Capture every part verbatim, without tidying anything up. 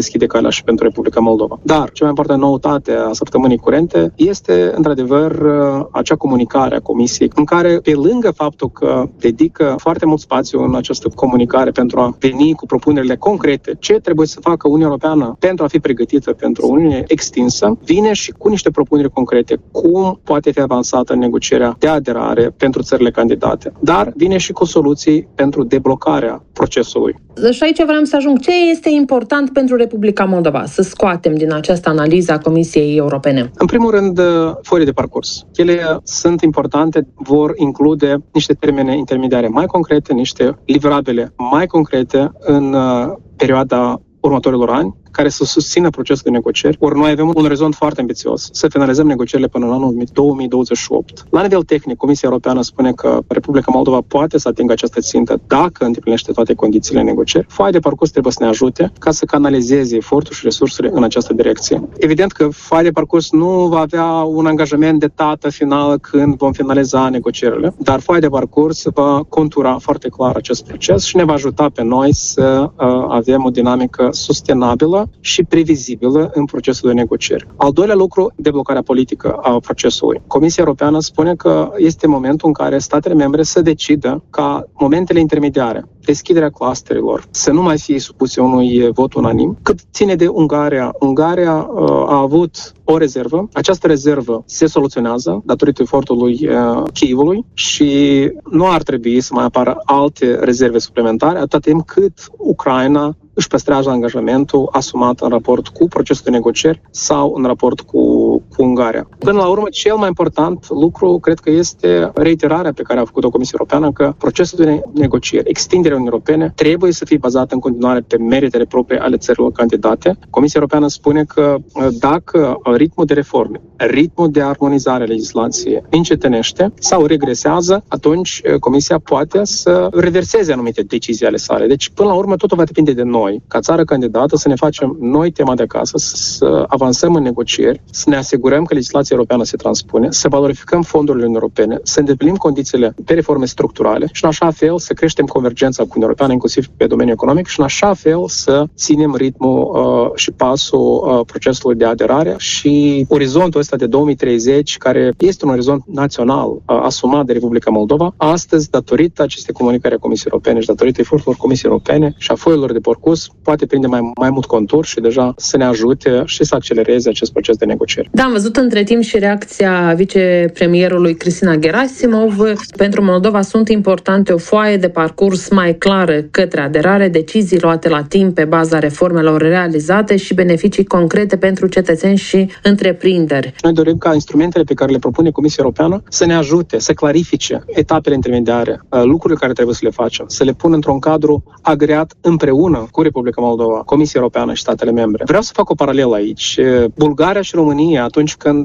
deschide calea și pentru Republica Moldova. Dar cea mai importantă noutate a săptămânii curente este, într-adevăr, acea comunicare a Comisiei, în care, pe lângă faptul că dedică foarte mult spațiu în această comunicare pentru a veni cu propunerile concrete, ce trebuie să facă Uniunea Europeană pentru a fi pregătită pentru o Uniune extinsă, vine și cu niște propuneri concrete, cum poate fi avansată negocierea de aderare pentru țările candidate, dar vine și cu soluții pentru deblocarea procesului. Și aici vreau să ajung. Ce este important pentru Republica Moldova să scoatem din această analiză a Comisiei Europene? În primul rând, foile de parcurs. Ele sunt importante, vor include niște termene intermediare mai concrete, niște livrabile mai concrete în perioada următorilor ani, care să susțină procesul de negocieri. Ori noi avem un orizont foarte ambițios, să finalizăm negocierile până în anul două mii douăzeci și opt. La nivel tehnic, Comisia Europeană spune că Republica Moldova poate să atingă această țintă dacă îndeplinește toate condițiile negocieri. Foaia de parcurs trebuie să ne ajute ca să canalizeze efortul și resursele în această direcție. Evident că foaia de parcurs nu va avea un angajament de dată finală când vom finaliza negocierile, dar foaia de parcurs va contura foarte clar acest proces și ne va ajuta pe noi să uh, avem o dinamică sustenabilă și previzibilă în procesul de negocieri. Al doilea lucru, deblocarea politică a procesului. Comisia Europeană spune că este momentul în care statele membre să decidă ca momentele intermediare, deschiderea clusterilor, să nu mai fie supuse unui vot unanim. Cât ține de Ungaria, Ungaria uh, a avut o rezervă. Această rezervă se soluționează datorită efortului uh, Kievului și nu ar trebui să mai apară alte rezerve suplimentare atâta timp cât Ucraina își păstrează angajamentul asumat în raport cu procesul de negocieri sau în raport cu, cu Ungaria. Până la urmă, cel mai important lucru, cred că este reiterarea pe care a făcut-o Comisia Europeană că procesul de negocieri, extinderea Uniunii Europene, trebuie să fie bazat în continuare pe meritele proprii ale țărilor candidate. Comisia Europeană spune că dacă ritmul de reforme, ritmul de armonizare a legislației încetinește sau regresează, atunci Comisia poate să reverseze anumite decizii ale sale. Deci, până la urmă, totul va depinde de noi. Noi, ca țară candidată, să ne facem noi tema de acasă, să avansăm în negocieri, să ne asigurăm că legislația europeană se transpune, să valorificăm fondurile europene, să îndeplinim condițiile pe reforme structurale și în așa fel să creștem convergența cu Uniunea Europeană, inclusiv pe domeniul economic și în așa fel să ținem ritmul uh, și pasul uh, procesului de aderare și orizontul ăsta de două mii treizeci, care este un orizont național uh, asumat de Republica Moldova, astăzi, datorită acestei comunicări a Comisiei Europene și datorită eforturilor Comisiei Europene și a foilor de parcurs, poate prinde mai, mai mult contur și deja să ne ajute și să accelereze acest proces de negocieri. Da, am văzut între timp și reacția vicepremierului Cristina Gerasimov. Pentru Moldova sunt importante o foaie de parcurs mai clară către aderare, decizii luate la timp pe baza reformelor realizate și beneficii concrete pentru cetățeni și întreprinderi. Noi dorim ca instrumentele pe care le propune Comisia Europeană să ne ajute, să clarifice etapele intermediare, lucrurile care trebuie să le facem, să le pună într-un cadru agreat împreună cu Republica Moldova, Comisia Europeană și statele membre. Vreau să fac o paralelă aici. Bulgaria și România, atunci când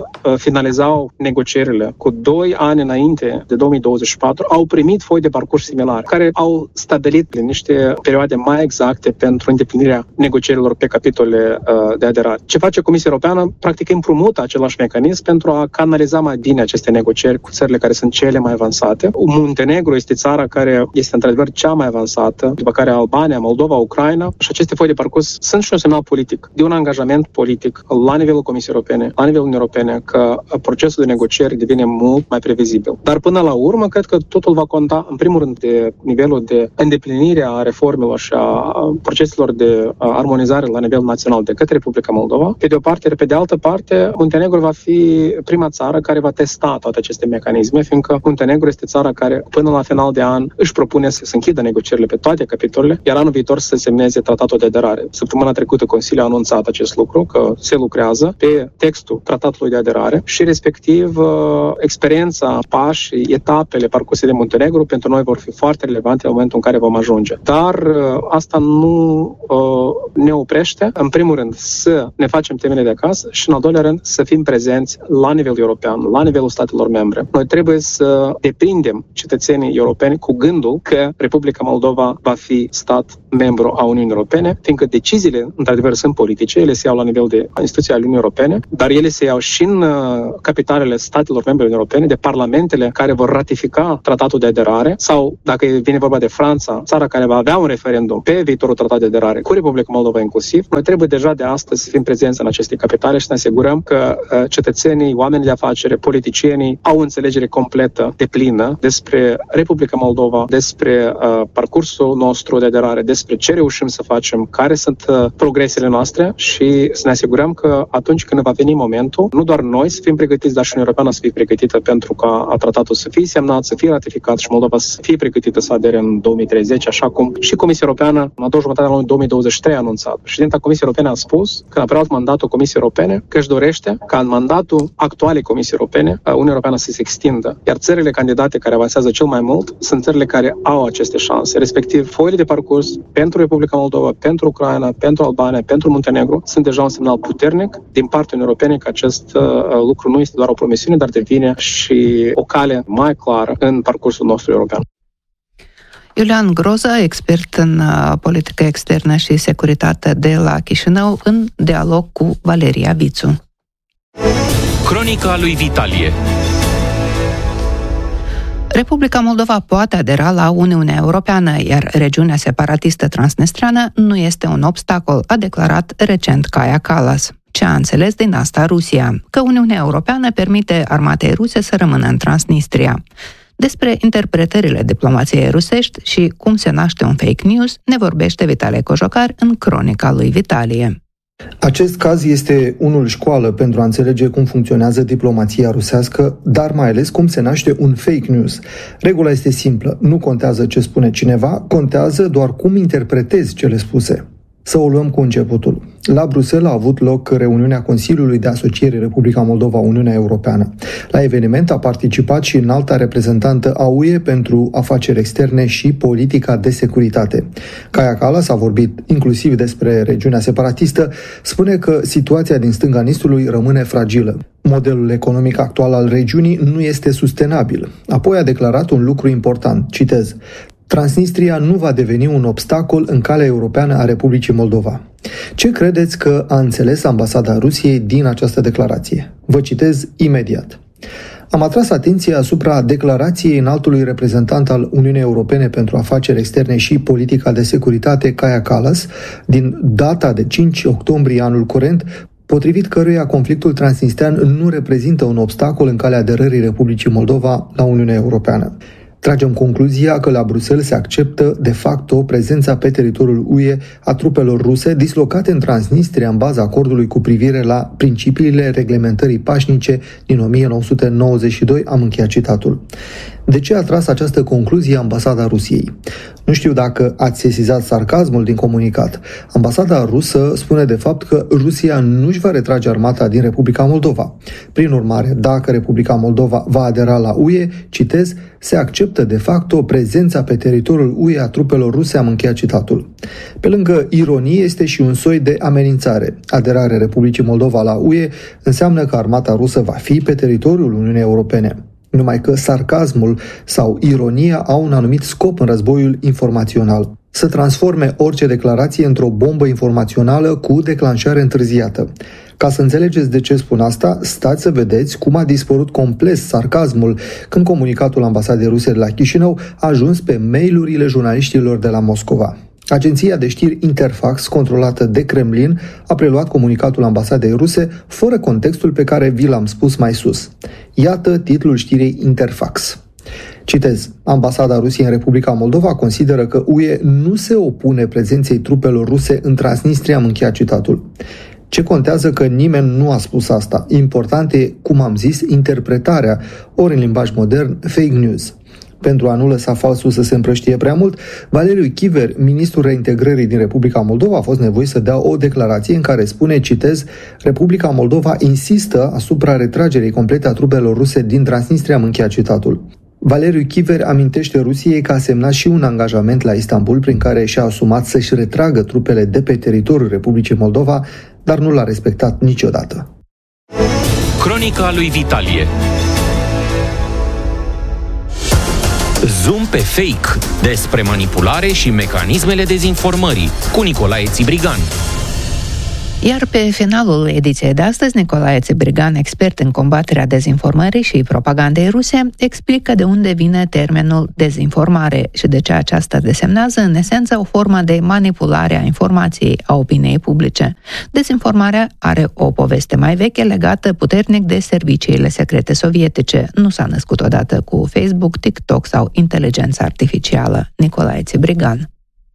finalizau negocierile cu doi ani înainte de două mii douăzeci și patru, au primit foi de parcurs similare, care au stabilit niște perioade mai exacte pentru îndeplinirea negocierilor pe capitole de aderare. Ce face Comisia Europeană? Practic împrumută același mecanism pentru a canaliza mai bine aceste negocieri cu țările care sunt cele mai avansate. Muntenegru este țara care este într-adevăr cea mai avansată, după care Albania, Moldova, Ucraina, și aceste foi de parcurs sunt și un semnal politic, de un angajament politic la nivelul Comisiei Europene, la nivelul Uniunii Europene, că procesul de negocieri devine mult mai previzibil. Dar până la urmă, cred că totul va conta, în primul rând, de nivelul de îndeplinire a reformelor și a proceselor de armonizare la nivel național de către Republica Moldova. Pe de o parte, pe de altă parte, Muntenegru va fi prima țară care va testa toate aceste mecanisme, fiindcă Muntenegru este țara care, până la final de an, își propune să se închidă negocierile pe toate capitolele, iar anul viitor să semneze tratatul de aderare. Săptămâna trecută Consiliul a anunțat acest lucru, că se lucrează pe textul tratatului de aderare și respectiv experiența, pașii, etapele parcurse de Muntenegru pentru noi vor fi foarte relevante în momentul în care vom ajunge. Dar asta nu uh, ne oprește, în primul rând, să ne facem temele de acasă și, în al doilea rând, să fim prezenți la nivel european, la nivelul statelor membre. Noi trebuie să deprindem cetățenii europeni cu gândul că Republica Moldova va fi stat membru a Uniunii Europene, fiindcă deciziile, într-adevăr, sunt politice, ele se iau la nivel de instituții ale Uniunii Europene, Europene, dar ele se iau și în capitalele statelor membre europene, de parlamentele care vor ratifica tratatul de aderare, sau, dacă vine vorba de Franța, țara care va avea un referendum pe viitorul tratat de aderare cu Republica Moldova inclusiv, noi trebuie deja de astăzi să fim prezenți în aceste capitale și să ne asigurăm că cetățenii, oamenii de afaceri, politicienii au o înțelegere completă, deplină despre Republica Moldova, despre uh, parcursul nostru de aderare, despre ce reușim să facem, care sunt uh, progresele noastre și să ne asigurăm că atunci când va veni momentul, nu doar noi să fim pregătiți, dar și Uniunea Europeană să fie pregătită pentru ca tratatul să fie semnat, să fie ratificat și Moldova să fie pregătită să adere în două mii treizeci, așa cum și Comisia Europeană în a doua jumătate a anului două mii douăzeci și trei a anunțat. Președinta Comisiei Europene a spus că a preluat mandatul Comisiei Europene că își dorește ca în mandatul actualei Comisiei Europene Uniunea Europeană să se extindă. Iar țările candidate care avansează cel mai mult sunt țările care au aceste șanse, respectiv foile de parcurs pentru Republica Moldova, pentru Ucraina, pentru Albania, pentru Muntenegru, sunt deja un semnal puternic din partea Uniunii Europene că acest uh, lucru nu este doar o promisiune, dar devine și o cale mai clară în parcursul nostru european. Iulian Groza, expert în politică externă și securitate de la Chișinău, în dialog cu Valeria Vițu. Cronica lui Vitalie. Republica Moldova poate adera la Uniunea Europeană, iar regiunea separatistă transnistreană nu este un obstacol, a declarat recent Kaja Kallas. Ce a înțeles din asta Rusia? Că Uniunea Europeană permite armatei ruse să rămână în Transnistria. Despre interpretările diplomației rusești și cum se naște un fake news ne vorbește Vitalie Cojocar în Cronica lui Vitalie. Acest caz este unul școală pentru a înțelege cum funcționează diplomația rusească, dar mai ales cum se naște un fake news. Regula este simplă, nu contează ce spune cineva, contează doar cum interpretezi cele spuse. Să o luăm cu începutul. La Bruxelles a avut loc reuniunea Consiliului de Asociere Republica Moldova-Uniunea Europeană. La eveniment a participat și înalta reprezentantă a U E pentru afaceri externe și politica de securitate. Kaja Kallas a vorbit inclusiv despre regiunea separatistă, spune că situația din stânga Nistrului rămâne fragilă. Modelul economic actual al regiunii nu este sustenabil. Apoi a declarat un lucru important, citez: Transnistria nu va deveni un obstacol în calea europeană a Republicii Moldova. Ce credeți că a înțeles ambasada Rusiei din această declarație? Vă citez imediat. Am atras atenția asupra declarației înaltului reprezentant al Uniunii Europene pentru afaceri externe și politica de securitate, Kaja Kallas, din data de cinci octombrie anul curent, potrivit căruia conflictul transnistrian nu reprezintă un obstacol în calea aderării Republicii Moldova la Uniunea Europeană. Tragem concluzia că la Bruxelles se acceptă de facto prezența pe teritoriul U E a trupelor ruse dislocate în Transnistria în baza acordului cu privire la principiile reglementării pașnice din o mie nouă sute nouăzeci și doi, am încheiat citatul. De ce a tras această concluzie ambasada Rusiei? Nu știu dacă ați sesizat sarcasmul din comunicat. Ambasada rusă spune de fapt că Rusia nu își va retrage armata din Republica Moldova. Prin urmare, dacă Republica Moldova va adera la U E, citez, se acceptă de fapt o prezența pe teritoriul U E a trupelor ruse, am încheiat citatul. Pe lângă ironie este și un soi de amenințare. Aderarea Republicii Moldova la U E înseamnă că armata rusă va fi pe teritoriul Uniunii Europene. Numai că sarcasmul sau ironia au un anumit scop în războiul informațional: să transforme orice declarație într-o bombă informațională cu declanșare întârziată. Ca să înțelegeți de ce spun asta, stați să vedeți cum a dispărut complet sarcasmul când comunicatul ambasadei ruse de la Chișinău a ajuns pe mail-urile jurnaliștilor de la Moscova. Agenția de știri Interfax, controlată de Kremlin, a preluat comunicatul ambasadei ruse fără contextul pe care vi l-am spus mai sus. Iată titlul știrii Interfax. Citez: Ambasada Rusiei în Republica Moldova consideră că U E nu se opune prezenței trupelor ruse în Transnistria, am încheiat citatul. Ce contează că nimeni nu a spus asta? Important e, cum am zis, interpretarea, ori în limbaj modern, fake news. Pentru a nu lăsa falsul să se împrăștie prea mult, Valeriu Chiver, ministrul reintegrării din Republica Moldova, a fost nevoit să dea o declarație în care spune, citez: Republica Moldova insistă asupra retragerii complete a trupelor ruse din Transnistria, am încheiat citatul. Valeriu Chiver amintește Rusiei că a semnat și un angajament la Istanbul prin care și-a asumat să-și retragă trupele de pe teritoriul Republicii Moldova, dar nu l-a respectat niciodată. Cronica lui Vitalie. Zoom pe fake, despre manipulare și mecanismele dezinformării, cu Nicolae Țibrigan. Iar pe finalul ediției de astăzi, Nicolae Țebrigan, expert în combaterea dezinformării și propagandei ruse, explică de unde vine termenul dezinformare și de ce aceasta desemnează, în esență, o formă de manipulare a informației, a opiniei publice. Dezinformarea are o poveste mai veche legată puternic de serviciile secrete sovietice. Nu s-a născut odată cu Facebook, TikTok sau inteligența artificială. Nicolae Țebrigan.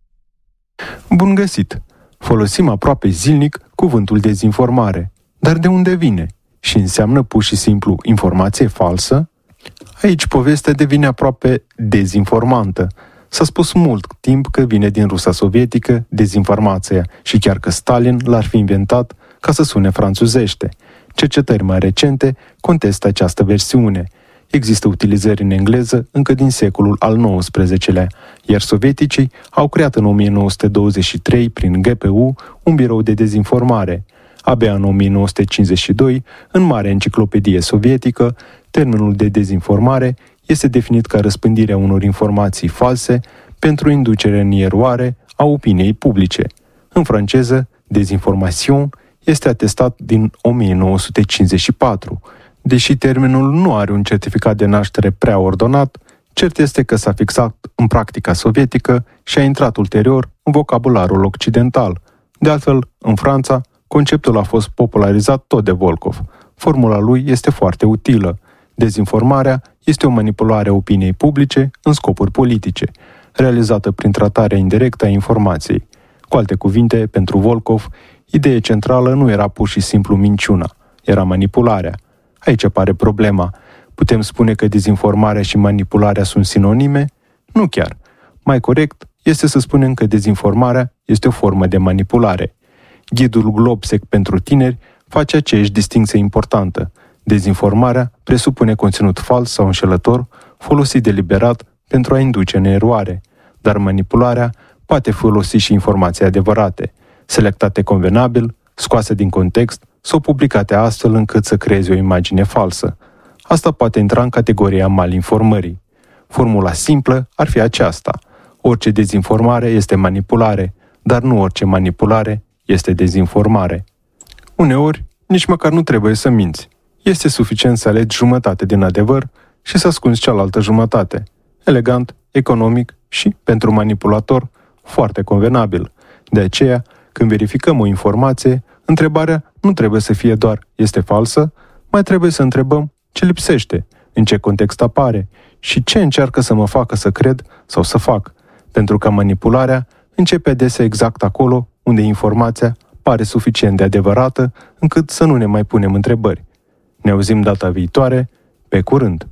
Bun găsit! Folosim aproape zilnic cuvântul dezinformare. Dar de unde vine? Și înseamnă pur și simplu informație falsă? Aici povestea devine aproape dezinformantă. S-a spus mult timp că vine din Rusia sovietică dezinformația și chiar că Stalin l-ar fi inventat ca să sune franțuzește. Cercetări mai recente contestă această versiune. Există utilizări în engleză încă din secolul al nouăsprezecelea, iar sovieticii au creat în o mie nouă sute douăzeci și trei, prin G P U, un birou de dezinformare. Abia în o mie nouă sute cincizeci și doi, în Marea Enciclopedie Sovietică, termenul de dezinformare este definit ca răspândirea unor informații false pentru inducere în eroare a opiniei publice. În franceză, dezinformation este atestat din o mie nouă sute cincizeci și patru. Deși termenul nu are un certificat de naștere prea ordonat, cert este că s-a fixat în practica sovietică și a intrat ulterior în vocabularul occidental. De altfel, în Franța, conceptul a fost popularizat tot de Volkov. Formula lui este foarte utilă. Dezinformarea este o manipulare a opiniei publice în scopuri politice, realizată prin tratarea indirectă a informației. Cu alte cuvinte, pentru Volkov, ideea centrală nu era pur și simplu minciuna, era manipularea. Aici apare problema. Putem spune că dezinformarea și manipularea sunt sinonime? Nu chiar. Mai corect este să spunem că dezinformarea este o formă de manipulare. Ghidul Globsec pentru tineri face aceeași distincție importantă. Dezinformarea presupune conținut fals sau înșelător folosit deliberat pentru a induce în eroare, dar manipularea poate folosi și informații adevărate, selectate convenabil, scoase din context sau publicate astfel încât să creeze o imagine falsă. Asta poate intra în categoria malinformării. Formula simplă ar fi aceasta. Orice dezinformare este manipulare, dar nu orice manipulare este dezinformare. Uneori, nici măcar nu trebuie să minți. Este suficient să alegi jumătate din adevăr și să ascunzi cealaltă jumătate. Elegant, economic și, pentru manipulator, foarte convenabil. De aceea, când verificăm o informație, întrebarea nu trebuie să fie doar este falsă, mai trebuie să întrebăm ce lipsește, în ce context apare și ce încearcă să mă facă să cred sau să fac, pentru că manipularea începe adesea exact acolo unde informația pare suficient de adevărată încât să nu ne mai punem întrebări. Ne auzim data viitoare, pe curând!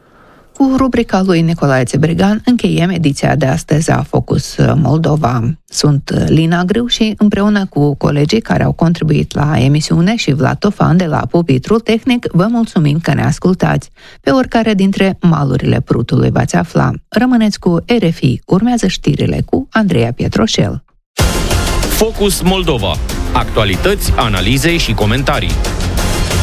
Cu rubrica lui Nicolae Țebrigan încheiem ediția de astăzi a Focus Moldova. Sunt Lina Griu și împreună cu colegii care au contribuit la emisiune și Vlad Tofan de la pupitrul tehnic, vă mulțumim că ne ascultați. Pe oricare dintre malurile Prutului v-ați afla. Rămâneți cu R F I, urmează știrile cu Andreea Pietroșel. Focus Moldova. Actualități, analize și comentarii.